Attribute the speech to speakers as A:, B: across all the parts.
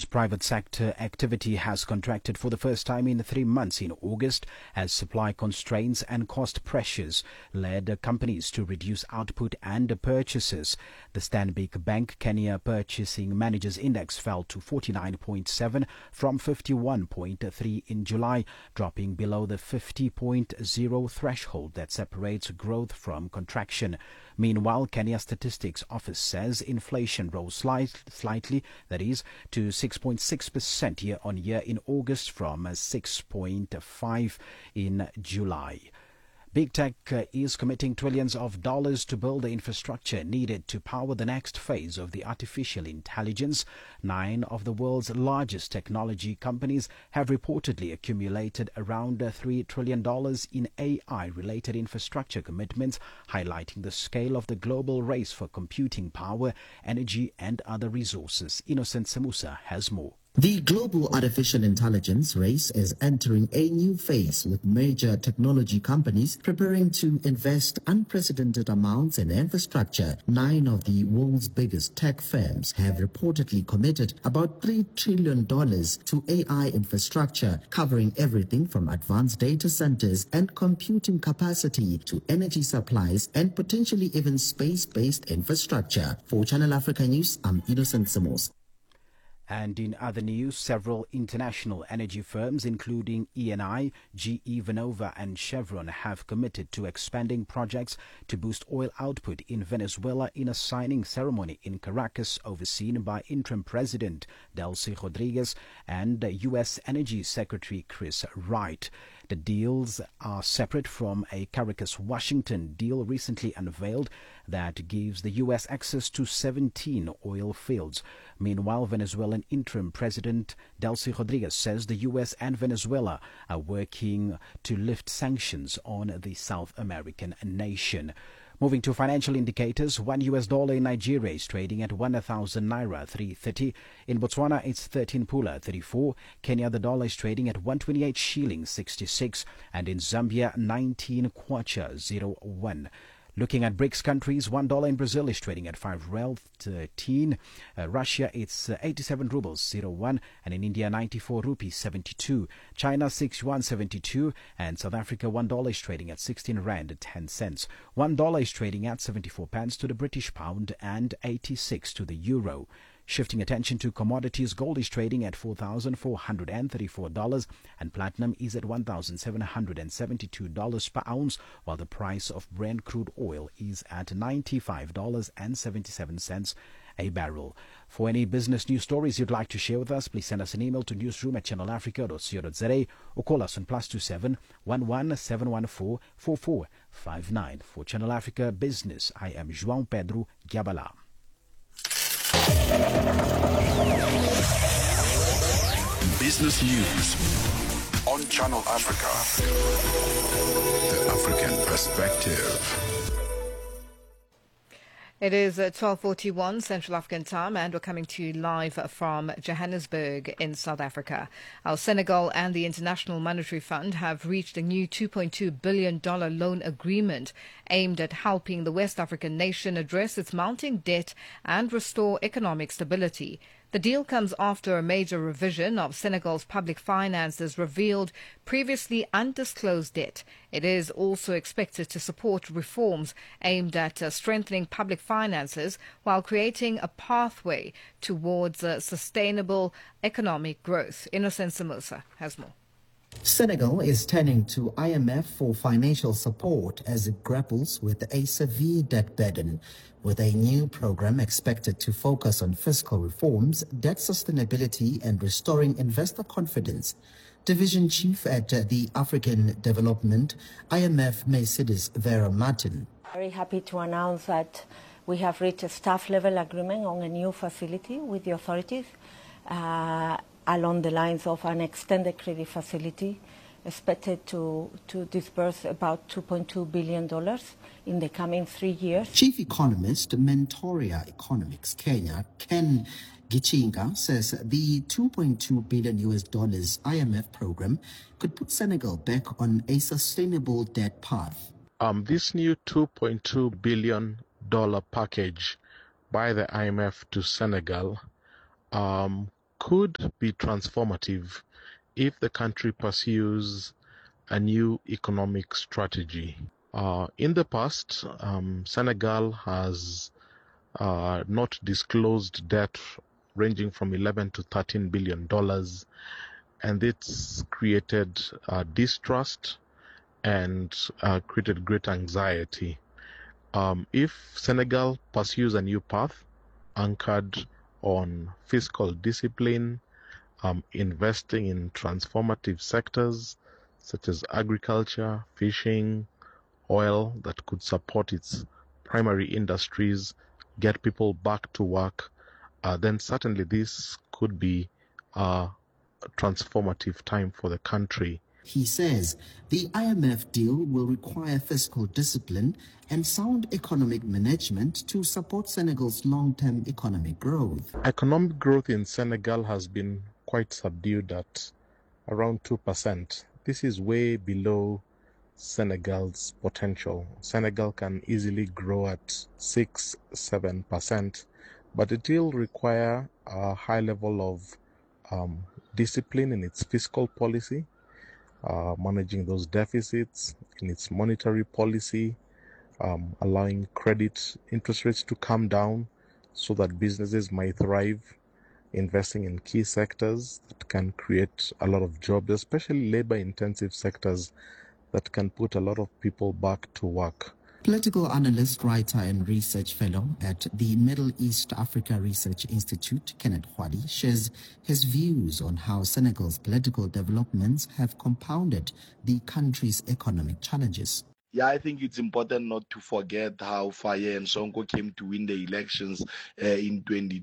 A: private sector activity has contracted for the first time in 3 months in August as supply constraints and cost pressures led companies to reduce output and purchases. The Stanbic Bank Kenya Purchasing Managers Index fell to 49.7 from 51.3 in July, dropping below the 50.0 threshold that separates growth from contraction. Meanwhile, Kenya Statistics Office says inflation rose slightly, that is, to 6.6% year-on-year in August from 6.5% in July. Big tech is committing trillions of dollars to build the infrastructure needed to power the next phase of the artificial intelligence. 9 of the world's largest technology companies have reportedly accumulated around $3 trillion in AI-related infrastructure commitments, highlighting the scale of the global race for computing power, energy and other resources. Innocent Samusa has more.
B: The global artificial intelligence race is entering a new phase, with major technology companies preparing to invest unprecedented amounts in infrastructure. 9 of the world's biggest tech firms have reportedly committed about $3 trillion to AI infrastructure, covering everything from advanced data centers and computing capacity to energy supplies and potentially even space-based infrastructure. For Channel Africa News, I'm Innocent Samos.
A: And in other news, several international energy firms, including Eni, GE Vernova and Chevron, have committed to expanding projects to boost oil output in Venezuela in a signing ceremony in Caracas overseen by interim President Delcy Rodriguez and U.S. Energy Secretary Chris Wright. The deals are separate from a Caracas-Washington deal recently unveiled that gives the U.S. access to 17 oil fields. Meanwhile, Venezuelan interim President Delcy Rodriguez says the U.S. and Venezuela are working to lift sanctions on the South American nation. Moving to financial indicators, $1 in Nigeria is trading at 1,000 naira 330. In Botswana, it's 13 pula 34. Kenya, the dollar is trading at 128 shillings 66, and in Zambia, 19 kwacha 01. Looking at BRICS countries, $1 in Brazil is trading at 5 rel 13. Russia, it's 87 rubles 01, and in India, 94 rupees 72. China, 6 yuan 72, and South Africa, $1 is trading at 16 rand 10 cents. $1 is trading at 74 pence to the British pound and 86 to the euro. Shifting attention to commodities, gold is trading at $4,434 and platinum is at $1,772 per ounce, while the price of Brent crude oil is at $95.77 a barrel. For any business news stories you'd like to share with us, please send us an email to newsroom@channelafrica.co.za or call us on +27 11 714 4459. For Channel Africa Business, I am João Pedro Gabala.
C: Business News on Channel Africa. The African Perspective.
D: It is 12:41 Central African time, and we're coming to you live from Johannesburg in South Africa. Senegal and the International Monetary Fund have reached a new $2.2 billion loan agreement aimed at helping the West African nation address its mounting debt and restore economic stability. The deal comes after a major revision of Senegal's public finances revealed previously undisclosed debt. It is also expected to support reforms aimed at strengthening public finances while creating a pathway towards sustainable economic growth. Innocent Samosa has more.
B: Senegal is turning to IMF for financial support as it grapples with a severe debt burden, with a new program expected to focus on fiscal reforms, debt sustainability and restoring investor confidence. Division Chief at the African Development, IMF Mercedes Vera Martin.
E: Very happy to announce that we have reached a staff-level agreement on a new facility with the authorities, along the lines of an extended credit facility expected to disburse about $2.2 billion in the coming 3 years.
B: Chief economist, Mentoria Economics Kenya, Ken Gichinga, says the $2.2 billion IMF program could put Senegal back on a sustainable debt path.
F: This new $2.2 billion package by the IMF to Senegal could be transformative if the country pursues a new economic strategy. In the past, Senegal has not disclosed debt ranging from 11 to $13 billion, and it's created distrust and created great anxiety. If Senegal pursues a new path anchored on fiscal discipline, investing in transformative sectors such as agriculture, fishing, oil that could support its primary industries, get people back to work, then certainly this could be a transformative time for the country.
B: He says the IMF deal will require fiscal discipline and sound economic management to support Senegal's long-term economic growth.
F: Economic growth in Senegal has been quite subdued at around 2%. This is way below Senegal's potential. Senegal can easily grow at 6-7%, but it will require a high level of discipline in its fiscal policy, managing those deficits in its monetary policy, allowing credit interest rates to come down so that businesses might thrive, investing in key sectors that can create a lot of jobs, especially labor-intensive sectors that can put a lot of people back to work.
B: Political analyst, writer and research fellow at the Middle East Africa Research Institute, Kenneth Hwadi, shares his views on how Senegal's political developments have compounded the country's economic challenges.
G: Yeah, I think it's important not to forget how Faye and Sonko came to win the elections in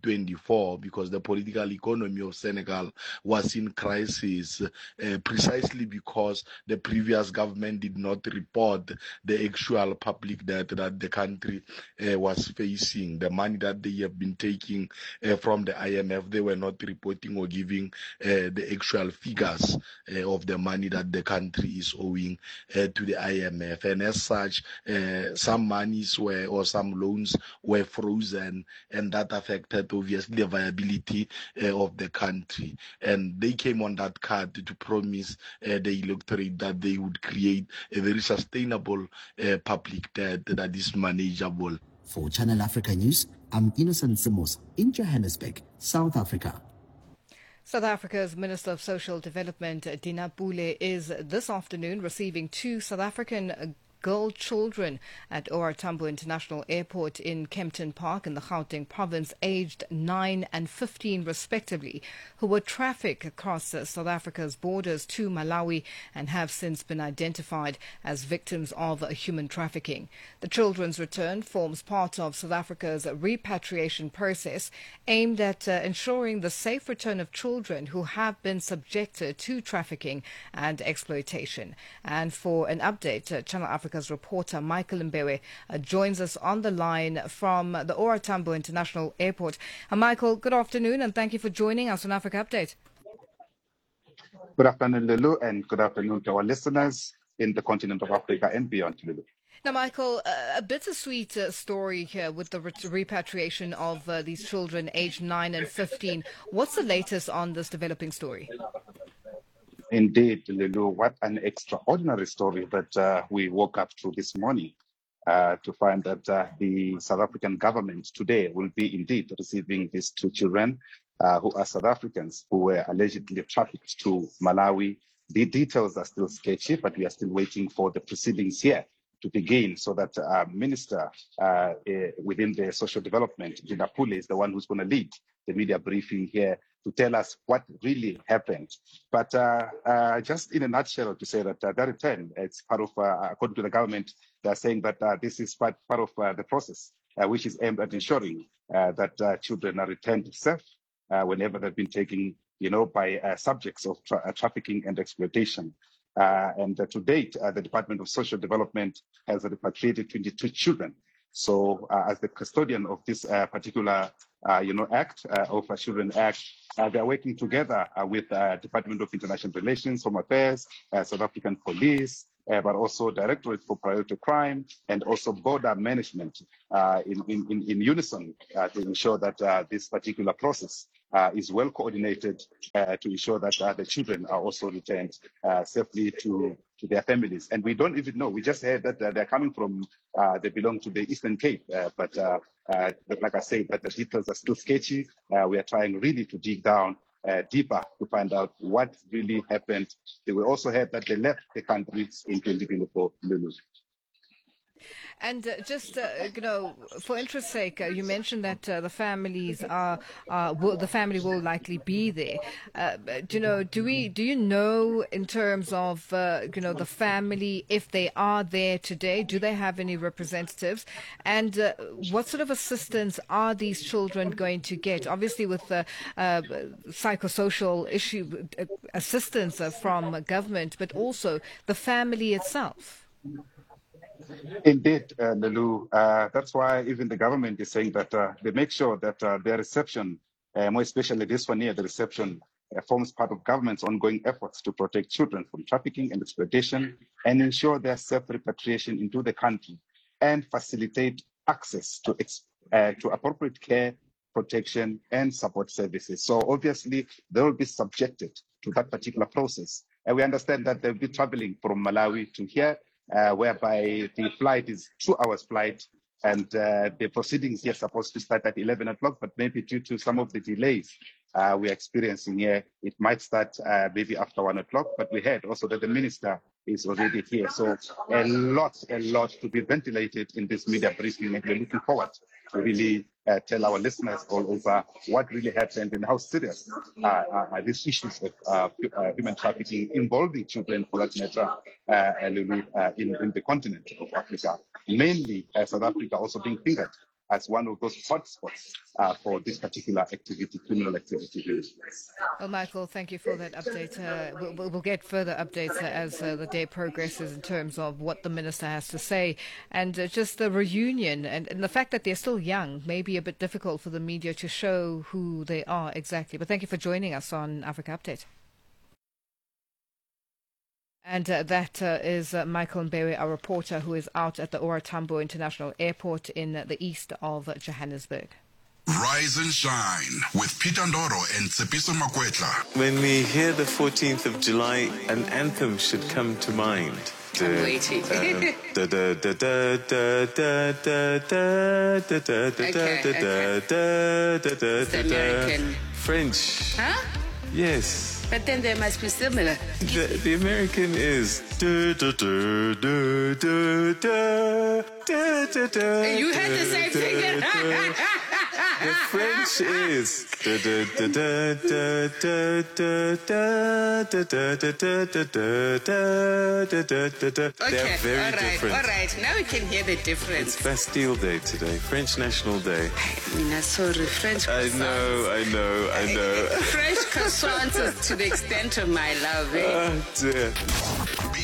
G: 2024, because the political economy of Senegal was in crisis precisely because the previous government did not report the actual public debt that the country was facing. The money that they have been taking from the IMF, they were not reporting or giving the actual figures of the money that the country is owing to the IMF. And as such, some monies were, or some loans were frozen, and that affected obviously the viability of the country. And they came on that card to promise the electorate that they would create a very sustainable public debt that is manageable.
B: For Channel Africa News, I'm Innocent Simos in Johannesburg, South Africa.
D: South Africa's Minister of Social Development, Dina Pule, is this afternoon receiving 2 South African girl children at OR Tambo International Airport in Kempton Park in the Gauteng province, aged 9 and 15 respectively, who were trafficked across South Africa's borders to Malawi and have since been identified as victims of human trafficking. The children's return forms part of South Africa's repatriation process aimed at ensuring the safe return of children who have been subjected to trafficking and exploitation. And for an update, Channel Africa's reporter Michael Mbewe joins us on the line from the OR Tambo International Airport. Michael, good afternoon and thank you for joining us on Africa Update.
H: Good afternoon, Lulu, and good afternoon to our listeners in the continent of Africa and beyond, Lulu.
D: Now, Michael, a bittersweet story here with the repatriation of these children aged 9 and 15. What's the latest on this developing story?
H: Indeed, Lulu, what an extraordinary story that we woke up to this morning to find that the South African government today will be indeed receiving these 2 children who are South Africans who were allegedly trafficked to Malawi. The details are still sketchy, but we are still waiting for the proceedings here to begin so that Minister within the social development, Dina Pule, is the one who's going to lead the media briefing here to tell us what really happened. But just in a nutshell, to say that that return, it's part of, according to the government, they're saying that this is part of the process, which is aimed at ensuring that children are returned safe whenever they've been taken, by subjects of trafficking and exploitation. And to date, the Department of Social Development has repatriated 22 children. So as the custodian of this particular, act, of a Children Act, they're working together with Department of International Relations, Home Affairs, South African Police, but also Directorate for Priority Crime, and also border management in unison to ensure that this particular process is well coordinated to ensure that the children are also returned safely to their families. And we don't even know. We just heard that they're coming from, they belong to the Eastern Cape. But like I said, that the details are still sketchy. We are trying really to dig down deeper to find out what really happened. They will also heard that they left the country in 2024.
D: And just, for interest's sake, you mentioned that the families the family will likely be there. Do you know in terms of, the family, if they are there today, do they have any representatives? And what sort of assistance are these children going to get? Obviously with psychosocial issue assistance from government, but also the family itself.
H: Indeed, Lulu. That's why even the government is saying that they make sure that their reception, more especially this one here, the reception forms part of government's ongoing efforts to protect children from trafficking and exploitation and ensure their safe repatriation into the country and facilitate access to appropriate care, protection, and support services. So obviously, they will be subjected to that particular process. And we understand that they'll be traveling from Malawi to here, whereby the flight is 2 hours flight, and the proceedings here are supposed to start at 11 o'clock, but maybe due to some of the delays we're experiencing here, it might start maybe after 1 o'clock, but we heard also that the minister is already here. So a lot to be ventilated in this media briefing, and we're looking forward to really tell our listeners all over what really happened and how serious are these issues of human trafficking involving children, for that matter, in the continent of Africa. Mainly South Africa also being fingered as one of those hotspots for this particular activity, criminal activity.
D: Well, Michael, thank you for that update. We'll get further updates as the day progresses in terms of what the minister has to say. And just the reunion and the fact that they're still young may be a bit difficult for the media to show who they are exactly. But thank you for joining us on Africa Update. And that is Michael Mbewe, our reporter, who is out at the OR Tambo International Airport in the east of Johannesburg.
C: Rise and shine with Peter Ndoro and Tsepiso Makwetla.
I: When we hear the 14th of July, an anthem should come to mind.
J: I'm waiting. It's American.
I: French.
J: Huh?
I: Yes.
J: But then they must be similar.
I: The American is.
J: You had the same thing.
I: The French is. They're very different.
J: All right. Now we can hear the difference.
I: It's Bastille Day today, French National Day.
J: Sorry, French.
I: I know.
J: French croissants to the extent of my love.
I: Oh dear.